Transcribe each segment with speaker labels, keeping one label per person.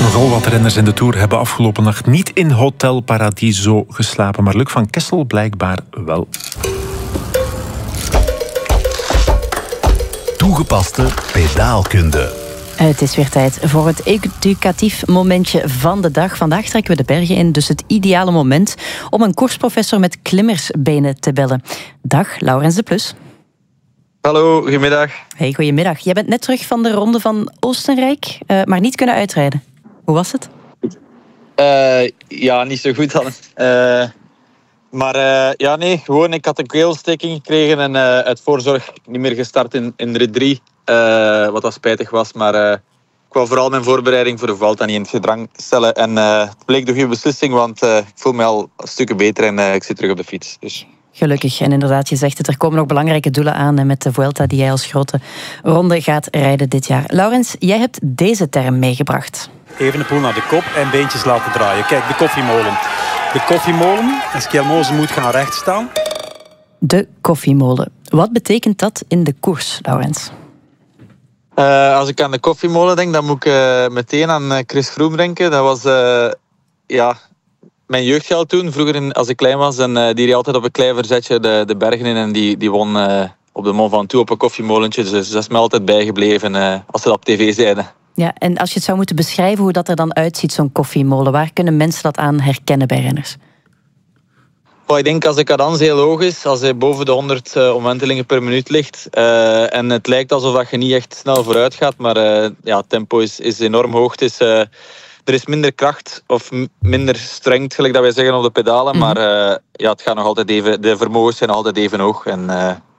Speaker 1: Nogal wat renners in de Tour hebben afgelopen nacht niet in Hotel Paradiso geslapen, maar Luc van Kessel blijkbaar wel.
Speaker 2: Toegepaste pedaalkunde.
Speaker 3: Het is weer tijd voor het educatief momentje van de dag. Vandaag trekken we de bergen in, dus het ideale moment om een koersprofessor met klimmersbenen te bellen. Dag, Laurens de Plus.
Speaker 4: Hallo, goedemiddag.
Speaker 3: Hey, goedemiddag. Jij bent net terug van de ronde van Oostenrijk, maar niet kunnen uitrijden. Hoe was het?
Speaker 4: Ja, niet zo goed dan. Gewoon, ik had een keelontsteking gekregen en uit voorzorg niet meer gestart in rit 3. Wat dat spijtig was, maar ik wou vooral mijn voorbereiding voor de Vuelta niet in het gedrang stellen. En het bleek de goede beslissing, want ik voel me al stukken beter en ik zit terug op de fiets. Dus.
Speaker 3: Gelukkig. En inderdaad, je zegt het, er komen nog belangrijke doelen aan met de Vuelta die jij als grote ronde gaat rijden dit jaar. Laurens, jij hebt deze term meegebracht.
Speaker 5: Evenepoel naar de kop en beentjes laten draaien. Kijk, de koffiemolen. De koffiemolen, en Skelmoze moet gaan recht staan.
Speaker 3: De koffiemolen. Wat betekent dat in de koers, Laurens?
Speaker 4: Als ik aan de koffiemolen denk, dan moet ik meteen aan Chris Froome denken. Dat was mijn jeugdheld toen, vroeger als ik klein was. En die reed altijd op een klein verzetje de bergen in. En die won op de Mont Ventoux op een koffiemolentje. Dus dat is me altijd bijgebleven als ze dat op tv zeiden.
Speaker 3: Ja, en als je het zou moeten beschrijven hoe dat er dan uitziet, zo'n koffiemolen, waar kunnen mensen dat aan herkennen bij renners?
Speaker 4: Ik denk als de cadans heel hoog is, als hij boven de 100 omwentelingen per minuut ligt. En het lijkt alsof je niet echt snel vooruit gaat, maar het tempo is enorm hoog. Er is minder kracht of minder strength, gelijk dat wij zeggen, op de pedalen. Maar het gaat nog altijd even, de vermogens zijn nog altijd even hoog. En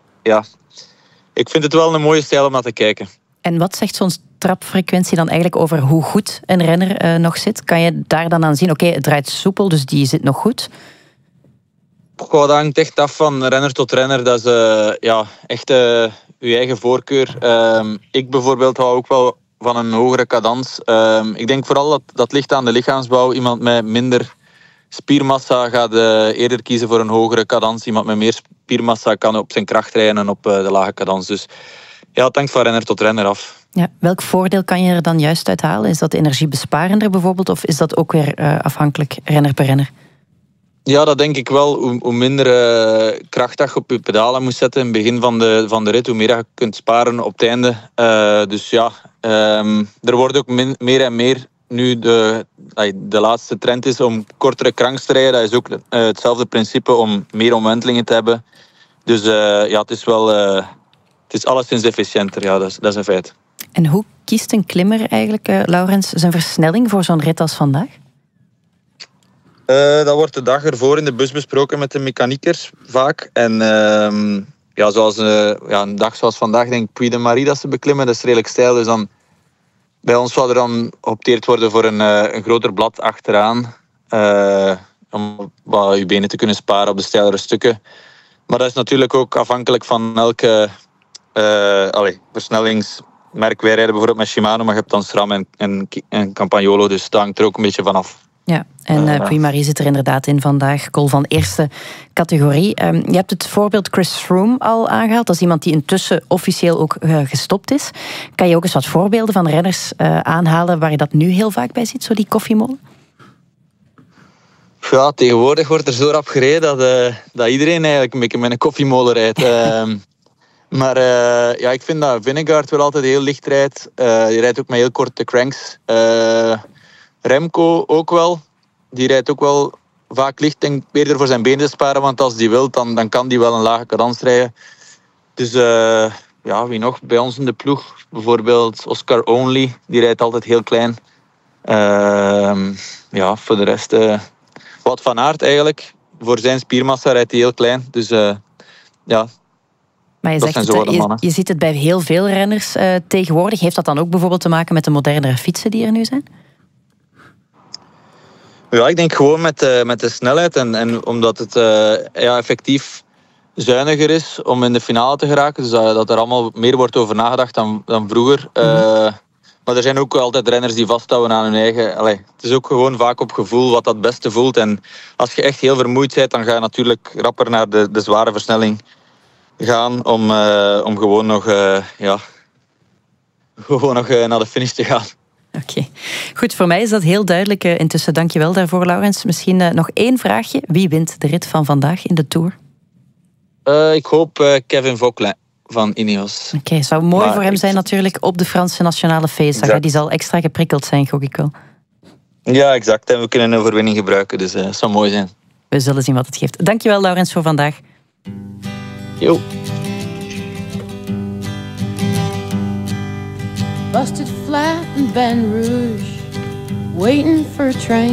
Speaker 4: ik vind het wel een mooie stijl om naar te kijken.
Speaker 3: En wat zegt zo'n trapfrequentie dan eigenlijk over hoe goed een renner nog zit? Kan je daar dan aan zien, oké, het draait soepel, dus die zit nog goed?
Speaker 4: Dat hangt echt af van renner tot renner. Dat is echt je eigen voorkeur. Ik bijvoorbeeld hou ook wel van een hogere cadans. Ik denk vooral dat ligt aan de lichaamsbouw. Iemand met minder spiermassa gaat eerder kiezen voor een hogere cadans. Iemand met meer spiermassa kan op zijn kracht rijden en op de lage cadans. Dus ja, het hangt van renner tot renner af.
Speaker 3: Ja, welk voordeel kan je er dan juist uit halen? Is dat energiebesparender bijvoorbeeld? Of is dat ook weer afhankelijk renner per renner?
Speaker 4: Ja, dat denk ik wel. Hoe minder kracht dat je op je pedalen moet zetten in het begin van de rit, hoe meer je kunt sparen op het einde. Er wordt ook meer en meer nu de laatste trend is om kortere kranks te rijden. Dat is ook hetzelfde principe om meer omwentelingen te hebben. Dus het is wel... het is alleszins efficiënter, ja, dat is een feit.
Speaker 3: En hoe kiest een klimmer eigenlijk, Laurens, zijn versnelling voor zo'n rit als vandaag?
Speaker 4: Dat wordt de dag ervoor in de bus besproken met de mechaniekers vaak. En een dag zoals vandaag, denk ik, Puy de Marie dat ze beklimmen. Dat is redelijk steil. Dus dan, bij ons zou er dan geopteerd worden voor een groter blad achteraan. Om wat je benen te kunnen sparen op de steilere stukken. Maar dat is natuurlijk ook afhankelijk van elke versnellingsmerk. Wij rijden bijvoorbeeld met Shimano, maar je hebt dan SRAM en Campagnolo. Dus dat hangt er ook een beetje vanaf.
Speaker 3: Ja, en Puy Marie zit er inderdaad in vandaag. Goal van eerste categorie. Je hebt het voorbeeld Chris Froome al aangehaald. Dat is iemand die intussen officieel ook gestopt is. Kan je ook eens wat voorbeelden van renners aanhalen waar je dat nu heel vaak bij ziet, zo die koffiemolen?
Speaker 4: Ja, tegenwoordig wordt er zo rap gereden dat iedereen eigenlijk een beetje met een koffiemolen rijdt. Ik vind dat Vingegaard wel altijd heel licht rijdt. Die rijdt ook met heel korte cranks. Remco ook wel. Die rijdt ook wel vaak licht en eerder voor zijn benen te sparen, want als die wil, dan kan die wel een lage cadans rijden. Dus wie nog? Bij ons in de ploeg bijvoorbeeld Oscar Only, die rijdt altijd heel klein. Voor de rest Wout van Aert eigenlijk. Voor zijn spiermassa rijdt hij heel klein. Dus
Speaker 3: Maar je zegt je ziet het bij heel veel renners tegenwoordig. Heeft dat dan ook bijvoorbeeld te maken met de modernere fietsen die er nu zijn?
Speaker 4: Ja, ik denk gewoon met de snelheid en omdat het effectief zuiniger is om in de finale te geraken. Dus dat er allemaal meer wordt over nagedacht dan vroeger. Maar er zijn ook altijd renners die vasthouden aan hun eigen... het is ook gewoon vaak op gevoel wat dat het beste voelt. En als je echt heel vermoeid bent, dan ga je natuurlijk rapper naar de zware versnelling gaan om gewoon nog naar de finish te gaan.
Speaker 3: Oké. Goed, voor mij is dat heel duidelijk. Intussen, dank je wel daarvoor, Laurens. Misschien nog 1 vraagje. Wie wint de rit van vandaag in de Tour?
Speaker 4: Ik hoop Kevin Vauquelin van Ineos.
Speaker 3: Oké, zou mooi voor hem zijn natuurlijk op de Franse nationale feestdag.
Speaker 4: Exact.
Speaker 3: Die zal extra geprikkeld zijn, gok ik wel.
Speaker 4: Ja, exact. En we kunnen een overwinning gebruiken, dus het zou mooi zijn.
Speaker 3: We zullen zien wat het geeft. Dankjewel, Laurens, voor vandaag.
Speaker 4: Jo.
Speaker 6: Busted flat in Baton Rouge, waiting for a train.